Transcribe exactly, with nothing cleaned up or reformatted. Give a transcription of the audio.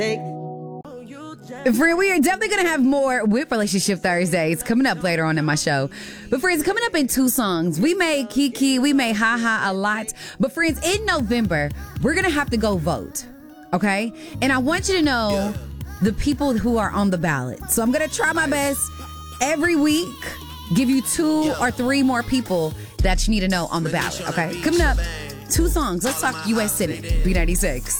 Friend, we are definitely going to have more with Relationship Thursdays coming up later on in my show. But friends, coming up in two songs, we made Kiki, we made Ha Ha a lot. But friends, in November, we're going to have to go vote. Okay? And I want you to know the people who are on the ballot. So I'm going to try my best every week, give you two or three more people that you need to know on the ballot. Okay? Coming up, two songs. Let's talk U S Senate, B ninety-six.